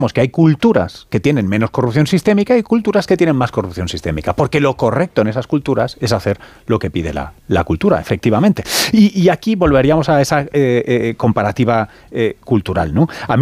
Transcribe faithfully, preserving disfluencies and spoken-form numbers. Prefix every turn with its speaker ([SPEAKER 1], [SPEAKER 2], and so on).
[SPEAKER 1] que hay culturas que tienen menos corrupción sistémica y culturas que tienen más corrupción sistémica, porque lo correcto en esas culturas es hacer lo que pide la, la cultura, efectivamente. Y, y aquí volveríamos a esa eh, eh, comparativa eh, cultural, ¿no? A mí